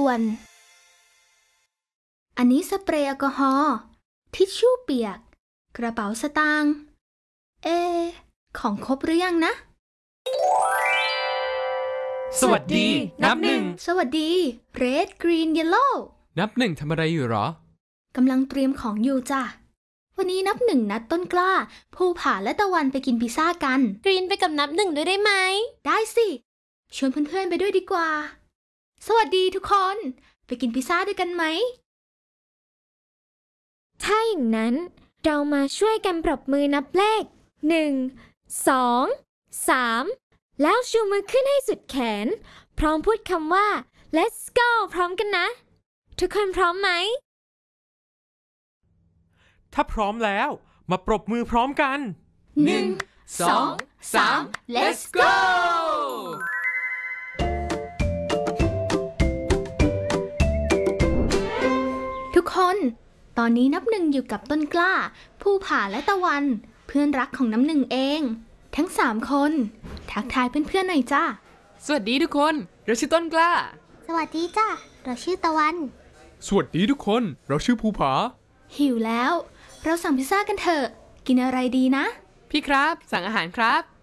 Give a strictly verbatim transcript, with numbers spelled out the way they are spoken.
วนอันนี้สเปรย์แอลกอฮอล์ทิชชู่เปียกกระเป๋าสตางค์เอของครบหรือยังนะสวัสดีนับหนึ่งสวัสดี Red Green Yellow นับหนึ่งทำอะไรอยู่หรอกำลังเตรียมของอยู่จ้ะวันนี้นับหนึ่งนัดต้นกล้าภูผาและตะวันไปกินพิซซ่ากันกรีนไปกับนับหนึ่งด้วยได้ไหมได้สิชวนเพื่อนๆไปด้วยดีกว่าสวัสดีทุกคนไปกินพิซซ่าด้วยกันไหมถ้าอย่างนั้นเรามาช่วยกันปรบมือนับเลขหนึ่ง สอง สามแล้วชูมือขึ้นให้สุดแขนพร้อมพูดคำว่า let's go พร้อมกันนะทุกคนพร้อมไหมถ้าพร้อมแล้วมาปรบมือพร้อมกันหนึ่ง สอง สาม let's go ทุกคนตอนนี้นับหนึ่งอยู่กับต้นกล้าภูผาและตะวันเพื่อนรักของน้ำหนึ่งเองทั้งสามคนทักทายเพื่อนๆหน่อยจ้าสวัสดีทุกคนเราชื่อต้นกล้าสวัสดีจ้าเราชื่อตะวันสวัสดีทุกคนเราชื่อภูผาหิวแล้วเราสั่งพิซซ่ากันเถอะกินอะไรดีนะพี่ครับสั่งอาหารครับ